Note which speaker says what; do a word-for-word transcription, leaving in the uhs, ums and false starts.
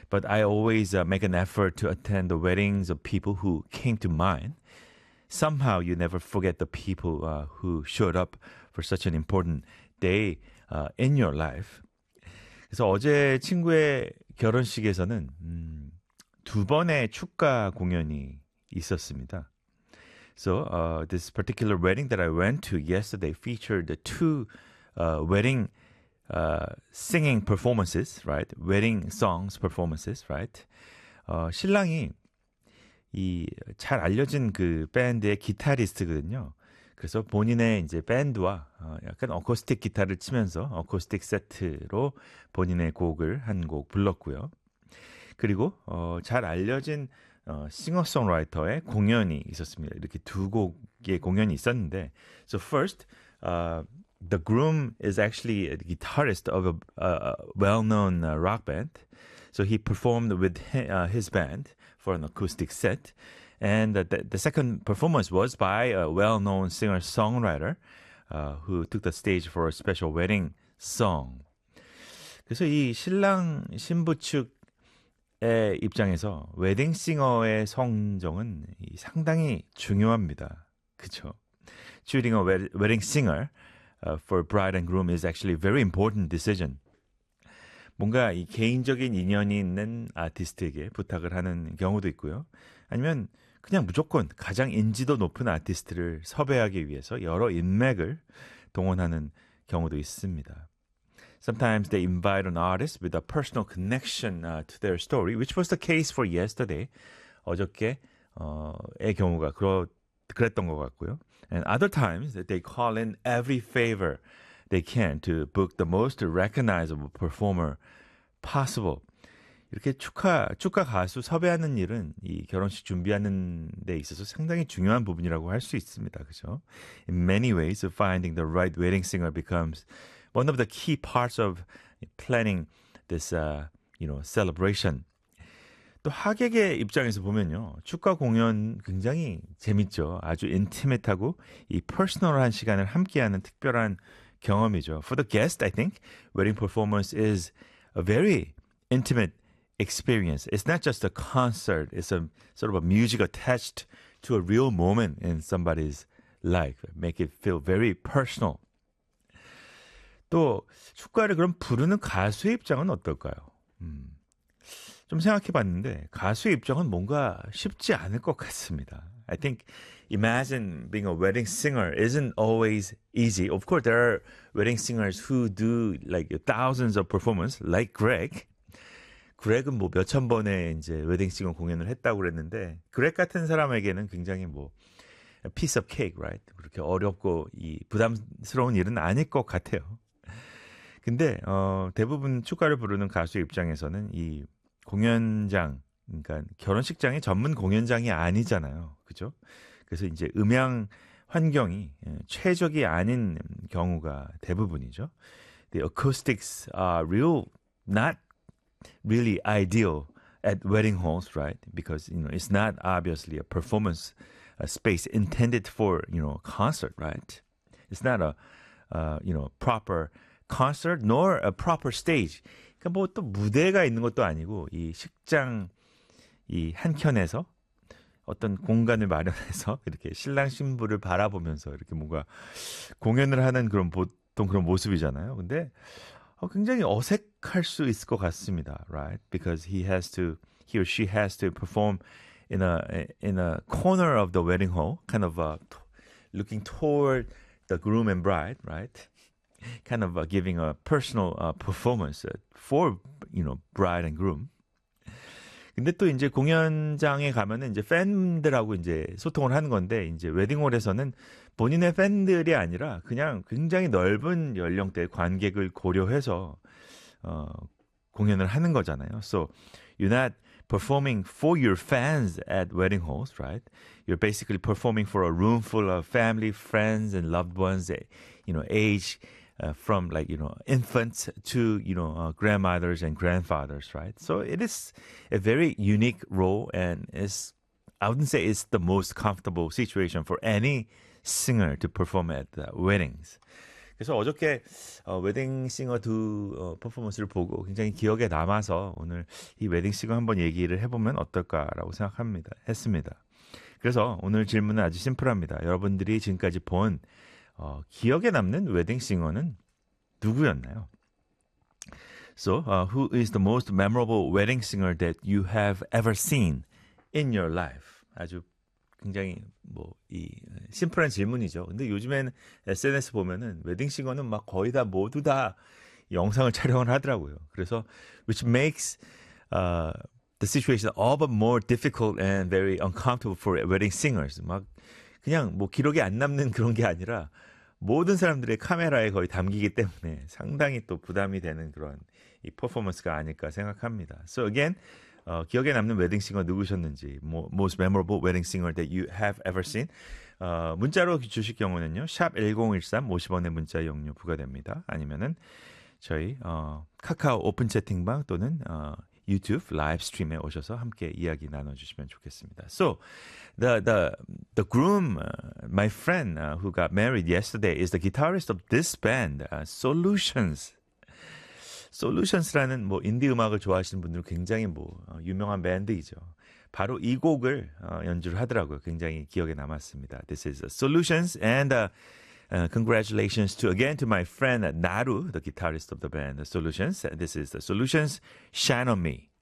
Speaker 1: but I always uh, make an effort to attend the weddings of people who came to mind. Somehow you never forget the people uh, who showed up for such an important day uh, in your life. 그래서 어제 친구의 결혼식에서는 음, 두 번의 축가 공연이 있었습니다. So uh, this particular wedding that I went to yesterday featured the two uh, wedding uh, singing performances, right? Wedding songs performances, right? 어, 신랑이 이 잘 알려진 그 밴드의 기타리스트거든요. 그래서 본인의 이제 밴드와 어, 약간 어쿠스틱 기타를 치면서 어쿠스틱 세트로 본인의 곡을 한 곡 불렀고요. 그리고 어, 잘 알려진 어, 싱어송라이터의 공연이 있었습니다. 이렇게 두 곡의 공연이 있었는데, so first, uh, the groom is actually a guitarist of a, a well-known uh, rock band. So he performed with hi, uh, his band for an acoustic set. And the, the second performance was by a well-known singer-songwriter uh, who took the stage for a special wedding song. 그래서 이 신랑 신부 측의 입장에서 웨딩싱어의 성정은 상당히 중요합니다. 그렇죠? Choosing a wedding singer uh, for bride and groom is actually a very important decision. 뭔가 이 개인적인 인연이 있는 아티스트에게 부탁을 하는 경우도 있고요. 아니면 그냥 무조건 가장 인지도 높은 아티스트를 섭외하기 위해서 여러 인맥을 동원하는 경우도 있습니다. Sometimes they invite an artist with a personal connection uh, to their story, which was the case for yesterday. 어저께의 어, 경우가 그러, 그랬던 것 같고요. And other times they call in every favor they can to book the most recognizable performer possible. 이렇게 축하, 축가 가수 섭외하는 일은 이 결혼식 준비하는 데 있어서 상당히 중요한 부분이라고 할 수 있습니다. 그죠? In many ways, finding the right wedding singer becomes one of the key parts of planning this, uh, you know, celebration. 또 하객의 입장에서 보면요. 축가 공연 굉장히 재밌죠. 아주 인티메트하고 이 퍼스널한 시간을 함께하는 특별한 경험이죠. For the guest, I think, wedding performance is a very intimate experience. It's not just a concert. It's a sort of a music attached to a real moment in somebody's life. Make it feel very personal. 또 축가를 그럼 부르는 가수의 입장은 어떨까요? 음, 좀 생각해 봤는데 가수의 입장은 뭔가 쉽지 않을 것 같습니다. I think imagine being a wedding singer isn't always easy. Of course, there are wedding singers who do like thousands of performances, like Greg. 그렉은 뭐 몇천 번의 이제 웨딩싱어 공연을 했다고 그랬는데, 그렉 같은 사람에게는 굉장히 뭐 piece of cake, right? 그렇게 어렵고 이 부담스러운 일은 아닐 것 같아요. 근데 어, 대부분 축가를 부르는 가수의 입장에서는 이 공연장, 그러니까 결혼식장이 전문 공연장이 아니잖아요, 그죠? 그래서 이제 음향 환경이 최적이 아닌 경우가 대부분이죠. The acoustics are real, not really ideal at wedding halls, right? Because, you know, it's not obviously a performance a space intended for, you know, concert, right? It's not a, uh, you know, proper concert nor a proper stage. 그러니까 뭐 또 무대가 있는 것도 아니고 이 식장 이 한켠에서 어떤 공간을 마련해서 이렇게 신랑 신부를 바라보면서 이렇게 뭔가 공연을 하는 그런 보통 그런 모습이잖아요. 근데 어, 굉장히 어색할 수 있을 것 같습니다, right? Because he has to, he or she has to perform in a in a corner of the wedding hall, kind of uh, t- looking toward the groom and bride, right? Kind of uh, giving a personal uh, performance uh, for, you know, bride and groom. 근데 또 이제 공연장에 가면은 이제 팬들하고 이제 소통을 하는 건데, 이제 웨딩홀에서는 본인의 팬들이 아니라 그냥 굉장히 넓은 연령대의 관객을 고려해서 어, 공연을 하는 거잖아요. So you're not performing for your fans at wedding halls, right? You're basically performing for a room full of family, friends, and loved ones, you know, age Uh, from like, you know, infants to, you know, uh, grandmothers and grandfathers, right? So it is a very unique role, and is, I wouldn't say it's the most comfortable situation for any singer to perform at uh, weddings. 그래서 어저께 어, 웨딩싱어 두 어, 퍼포먼스를 보고 굉장히 기억에 남아서 오늘 이 웨딩싱어 한번 얘기를 해보면 어떨까라고 생각합니다. 했습니다. 그래서 오늘 질문은 아주 심플합니다. 여러분들이 지금까지 본 어, 기억에 남는 웨딩싱어는 누구였나요? So, uh, who is the most memorable wedding singer that you have ever seen in your life? 아주 굉장히 뭐 이 심플한 질문이죠. 근데 요즘엔 에스엔에스 보면은 웨딩싱어는 막 거의 다 모두 다 영상을 촬영을 하더라고요. 그래서 which makes uh, the situation all but more difficult and very uncomfortable for wedding singers. 막 그냥 뭐 기록이 안 남는 그런 게 아니라 모든 사람들의 카메라에 거의 담기기 때문에 상당히 또 부담이 되는 그런 이 퍼포먼스가 아닐까 생각합니다. So again, 어, 기억에 남는 웨딩싱어 누구셨는지, 뭐, most memorable wedding singer that you have ever seen. 어, 문자로 주실 경우는요, 샵 일공일삼 오십 원의 문자 이용료 부과됩니다. 아니면은 저희 어, 카카오 오픈 채팅방 또는 어, 유튜브 라이브 스트림에 오셔서 함께 이야기 나눠주시면 좋겠습니다. So, the the the groom, uh, my friend uh, who got married yesterday, is the guitarist of this band, uh, Solutions. Solutions라는 뭐 인디 음악을 좋아하시는 분들은 굉장히 뭐 어, 유명한 밴드이죠. 바로 이 곡을 어, 연주를 하더라고요. 굉장히 기억에 남았습니다. This is uh, Solutions, and uh, uh, congratulations to again to my friend uh, Naru, the guitarist of the band uh, Solutions. This is the Solutions, Shine on Me.